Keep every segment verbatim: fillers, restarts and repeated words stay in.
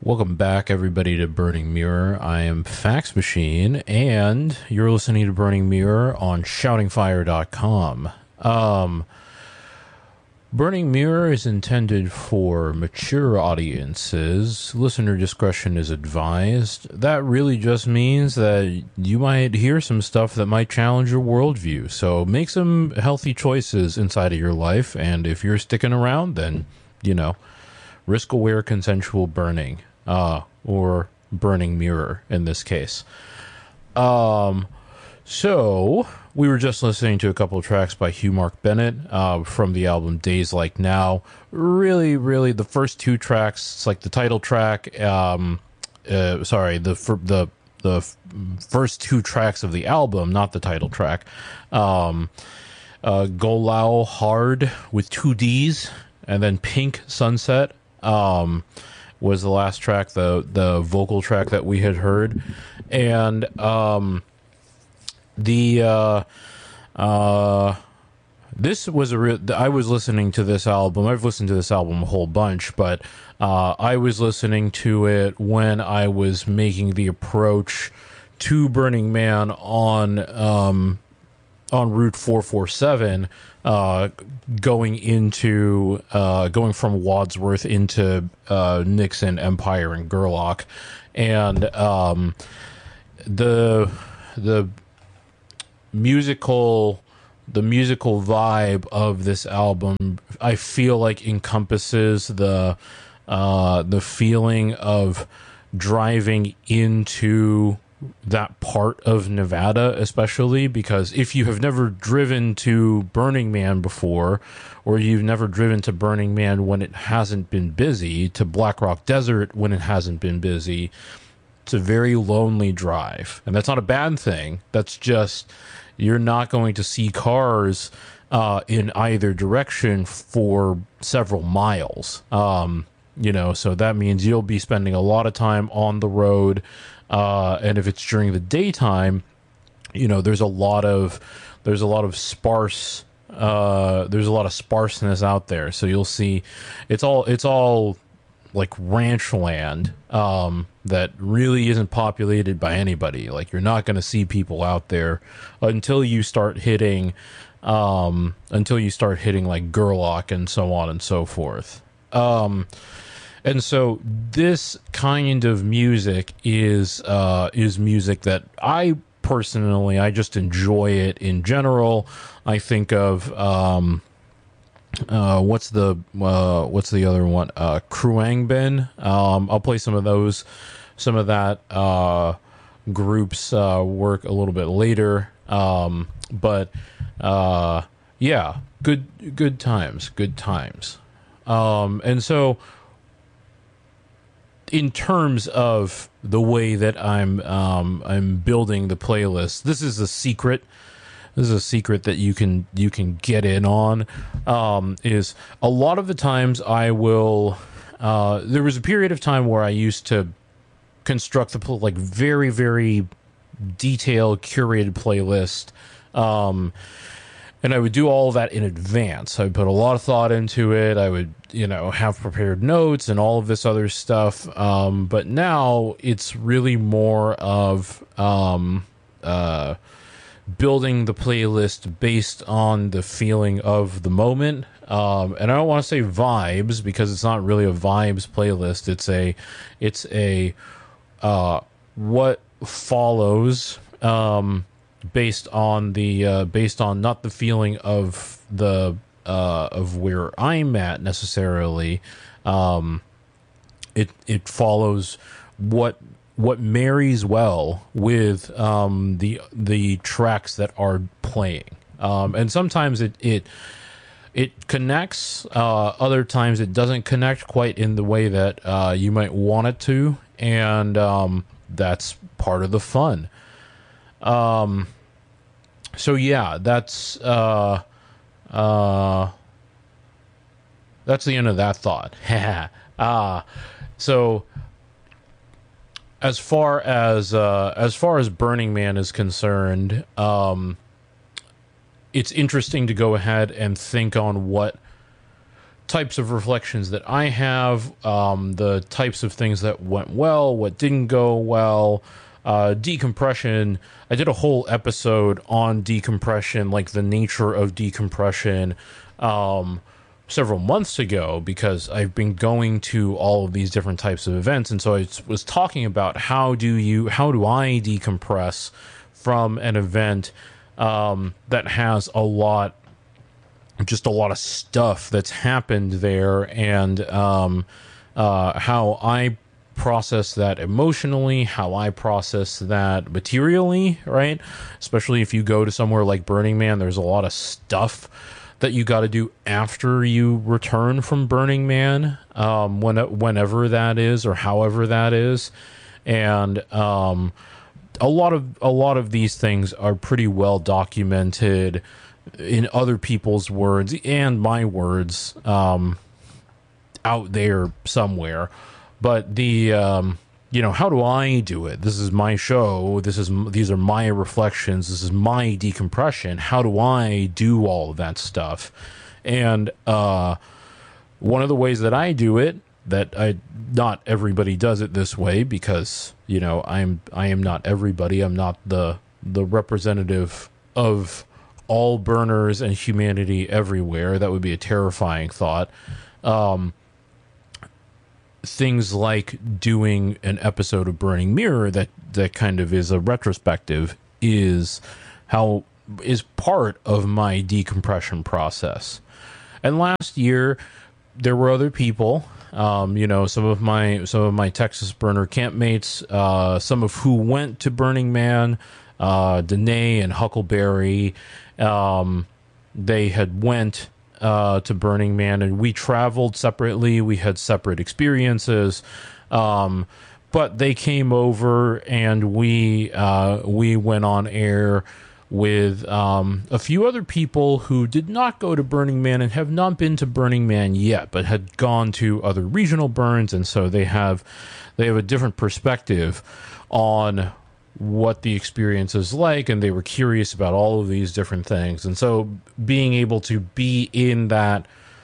Welcome back, everybody, to Burning Mirror. I am Fax Machine, and you're listening to Burning Mirror on shouting fire dot com. Um, Burning Mirror is intended for mature audiences. Listener discretion is advised. That really just means that you might hear some stuff that might challenge your worldview. So make some healthy choices inside of your life, and if you're sticking around, then, you know, risk-aware consensual burning. Uh, or Burning Mirror in this case. Um, so we were just listening to a couple of tracks by Hugh Mark Bennett uh, from the album Days Like Now. Really, really, the first two tracks, it's like the title track. Um, uh, sorry, the the the first two tracks of the album, not the title track. Um, uh, Go Lao Hard with two D's, and then Pink Sunset. Um, was the last track, the the vocal track that we had heard, and um, the uh, uh, this was a real. I was listening to this album. I've listened to this album a whole bunch, but uh, I was listening to it when I was making the approach to Burning Man on um, on Route four forty-seven. Uh, going into uh, going from Wadsworth into uh, Nixon, Empire, and Gerlach, and um, the the musical the musical vibe of this album, I feel like, encompasses the uh, the feeling of driving into that part of Nevada, especially because if you have never driven to Burning Man before, or you've never driven to Burning Man when it hasn't been busy, to Black Rock Desert when it hasn't been busy, it's a very lonely drive. And that's not a bad thing. That's just, you're not going to see cars uh, in either direction for several miles. Um, you know, so that means you'll be spending a lot of time on the road. Uh, and if it's during the daytime, you know, there's a lot of there's a lot of sparse uh, there's a lot of sparseness out there. So you'll see it's all it's all like ranch land um, that really isn't populated by anybody. Like, you're not going to see people out there until you start hitting um, until you start hitting like Gerlach and so on and so forth. Um, And so this kind of music is uh, is music that I personally, I just enjoy it in general. I think of um, uh, what's the uh, what's the other one? Uh, Khruangbin. Um, I'll play some of those, some of that uh, group's uh, work a little bit later. Um, but uh, yeah, good good times, good times. Um, and so, in terms of the way that I'm um, I'm building the playlist, this is a secret. This is a secret that you can you can get in on. Um, is a lot of the times I will. Uh, there was a period of time where I used to construct the like very very detailed curated playlist. Um, And I would do all of that in advance. I would put a lot of thought into it. I would, you know, have prepared notes and all of this other stuff. Um, but now it's really more of um, uh, building the playlist based on the feeling of the moment. Um, and I don't want to say vibes, because it's not really a vibes playlist. It's a, it's a uh, what follows. Um, based on the uh, based on not the feeling of the uh, of where I'm at necessarily. Um, it it follows what what marries well with um, the the tracks that are playing, um, and sometimes it it it connects. Uh, other times it doesn't connect quite in the way that uh, you might want it to, and um, that's part of the fun. Um, so yeah, that's, uh, uh, that's the end of that thought. uh, so as far as, uh, as far as Burning Man is concerned, um, it's interesting to go ahead and think on what types of reflections that I have, um, the types of things that went well, what didn't go well, uh, decompression. I did a whole episode on decompression, like the nature of decompression, um, several months ago, because I've been going to all of these different types of events. And so I was talking about how do you, how do I decompress from an event um, that has a lot just a lot of stuff that's happened there, and um, uh, how I process that emotionally, how I process that materially, right? Especially if you go to somewhere like Burning Man, there's a lot of stuff that you got to do after you return from Burning Man, um, when, whenever that is or however that is. And um, a lot of a lot of these things are pretty well documented in other people's words and my words, um, out there somewhere. But the, um, you know, how do I do it? This is my show. This is, these are my reflections. This is my decompression. How do I do all of that stuff? And, uh, one of the ways that I do it, that I, not everybody does it this way, because, you know, I'm, I am not everybody. I'm not the, the representative of all burners and humanity everywhere. That would be a terrifying thought. Um, things like doing an episode of Burning Mirror that, that kind of is a retrospective is how is part of my decompression process. And last year there were other people, um, you know, some of my, some of my Texas burner campmates, uh, some of who went to Burning Man, uh, Danae and Huckleberry. Um, they had went uh, to Burning Man, and we traveled separately. We had separate experiences, um, but they came over, and we uh, we went on air with um, a few other people who did not go to Burning Man and have not been to Burning Man yet, but had gone to other regional burns, and so they have they have a different perspective on what the experience is like, and they were curious about all of these different things. And so being able to be in that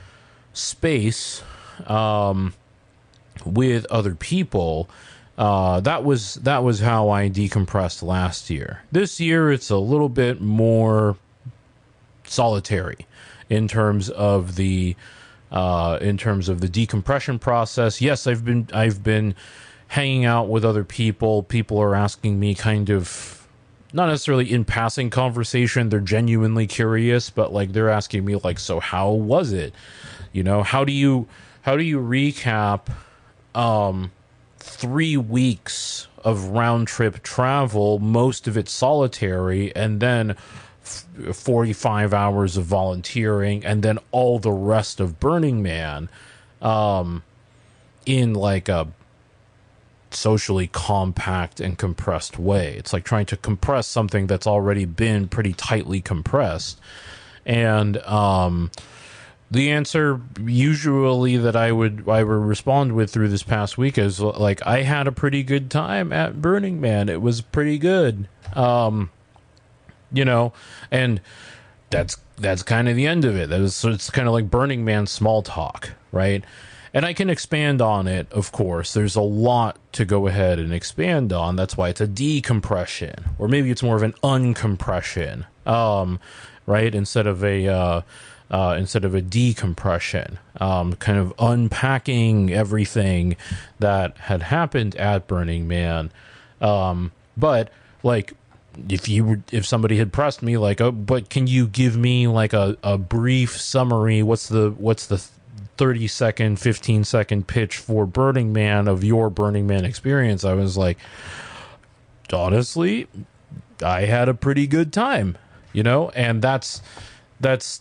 space um, with other people, uh, that was that was how I decompressed last year. This year it's a little bit more solitary in terms of the uh, in terms of the decompression process. Yes, I've been I've been hanging out with other people. People are asking me kind of, not necessarily in passing conversation, they're genuinely curious, but like they're asking me like, so how was it? You know, how do you how do you recap um three weeks of round trip travel, most of it solitary, and then forty-five hours of volunteering, and then all the rest of Burning Man um in like a socially compact and compressed way. It's like trying to compress something that's already been pretty tightly compressed. And um the answer usually that I would I would respond with through this past week is like, I had a pretty good time at Burning Man. It was pretty good. Um you know, and that's that's kind of the end of it. That is, so it's kind of like Burning Man small talk, right? And I can expand on it, of course. There's a lot to go ahead and expand on. That's why it's a decompression, or maybe it's more of an uncompression, um, right? Instead of a uh, uh, instead of a decompression, um, kind of unpacking everything that had happened at Burning Man. Um, but like, if you were, if somebody had pressed me like, oh, but can you give me like a, a brief summary? What's the what's the thirty second, fifteen second pitch for Burning Man of your Burning Man experience? I was like, honestly, I had a pretty good time, you know, and that's, that's,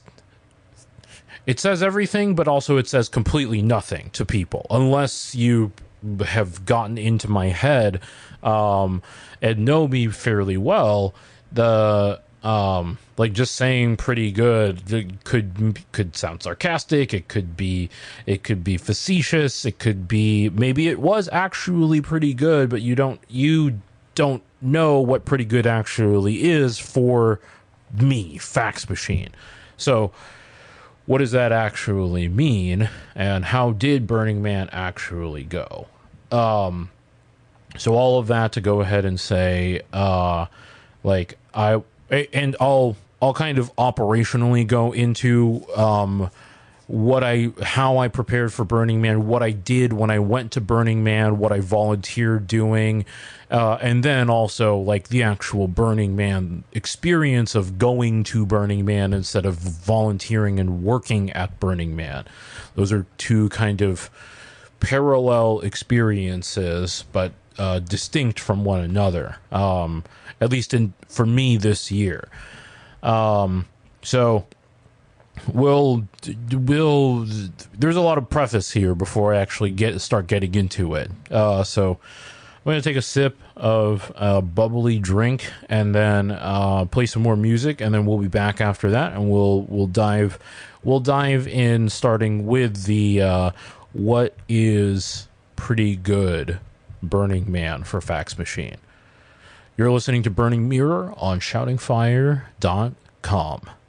it says everything, but also it says completely nothing to people unless you have gotten into my head, um, and know me fairly well. The, Um, like just saying pretty good could could sound sarcastic. It could be it could be facetious. It could be maybe it was actually pretty good, but you don't you don't know what pretty good actually is for me, Fax Machine. So what does that actually mean, and how did Burning Man actually go? Um, so all of that to go ahead and say, uh, like I and I'll I'll kind of operationally go into um, what I how I prepared for Burning Man, what I did when I went to Burning Man, what I volunteered doing, uh, and then also like the actual Burning Man experience of going to Burning Man instead of volunteering and working at Burning Man. Those are two kind of parallel experiences, but uh, distinct from one another. Um, at least in for me this year. Um, so. We'll, we'll, there's a lot of preface here before I actually get start getting into it. Uh, so I'm going to take a sip of a bubbly drink and then uh, play some more music, and then we'll be back after that, and we'll we'll dive we'll dive in, starting with the uh, what is pretty good Burning Man for Fax Machine. You're listening to Burning Mirror on shouting fire dot com.